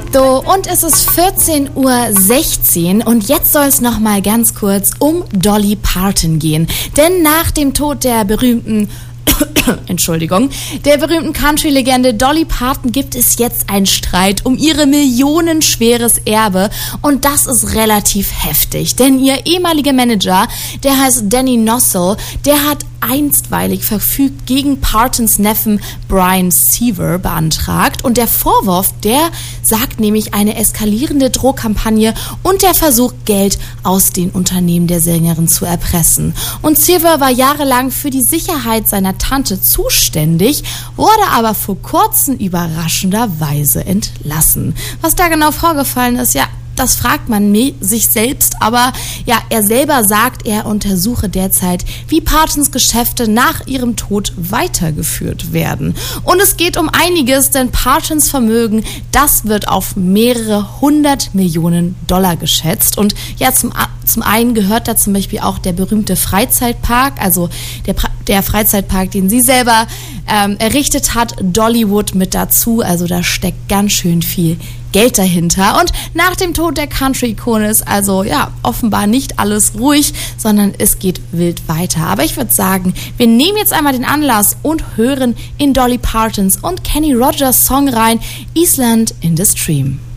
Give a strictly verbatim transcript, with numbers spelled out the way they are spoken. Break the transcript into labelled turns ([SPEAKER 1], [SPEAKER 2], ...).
[SPEAKER 1] So, und es ist vierzehn Uhr sechzehn und jetzt soll es noch mal ganz kurz um Dolly Parton gehen. Denn nach dem Tod der berühmten Entschuldigung, der berühmten Country-Legende Dolly Parton gibt es jetzt einen Streit um ihre millionenschweres Erbe und das ist relativ heftig, denn ihr ehemaliger Manager, der heißt Danny Nossel, der hat einstweilig verfügt gegen Partons Neffen Brian Seaver beantragt und der Vorwurf, der sagt nämlich eine eskalierende Drohkampagne und der Versuch, Geld aus den Unternehmen der Sängerin zu erpressen. Und Seaver war jahrelang für die Sicherheit seiner Tante zuständig, wurde aber vor kurzem überraschenderweise entlassen. Was da genau vorgefallen ist, ja, das fragt man sich selbst, aber ja, er selber sagt, er untersuche derzeit, wie Partons Geschäfte nach ihrem Tod weitergeführt werden. Und es geht um einiges, denn Partons Vermögen, das wird auf mehrere hundert Millionen Dollar geschätzt. Und ja, zum, zum einen gehört da zum Beispiel auch der berühmte Freizeitpark, also der, der Freizeitpark, den sie selber ähm, errichtet hat, Dollywood mit dazu. Also da steckt ganz schön viel Geld dahinter. Und nach dem Tod der Country-Ikone ist also ja offenbar nicht alles ruhig, sondern es geht wild weiter. Aber ich würde sagen, wir nehmen jetzt einmal den Anlass und hören in Dolly Partons und Kenny Rogers Song rein, Island in the Stream.